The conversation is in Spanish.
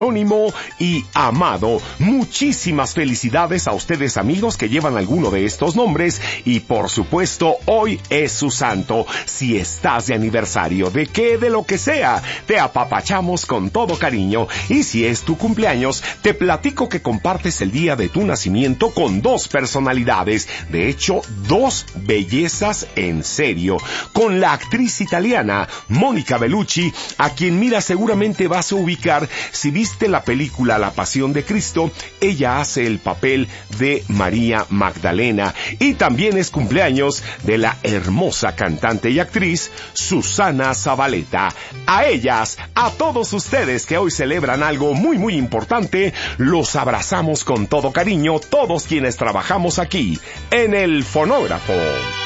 Anónimo y Amado. Muchísimas felicidades a ustedes, amigos, que llevan alguno de estos nombres, y por supuesto hoy es su santo. Si estás de aniversario, de qué, de lo que sea, te apapachamos con todo cariño, y si es tu cumpleaños, te platico que compartes el día de tu nacimiento con dos personalidades, de hecho dos bellezas en serio, con la actriz italiana Mónica Bellucci, a quien mira seguramente vas a ubicar si viste la película La Pasión de Cristo. Ella hace el papel de María Magdalena, y también es cumpleaños de la hermosa cantante y actriz Susana Zabaleta. A ellas, a todos ustedes que hoy celebran algo muy muy importante, los abrazamos con todo cariño, todos quienes trabajamos aquí en el fonógrafo.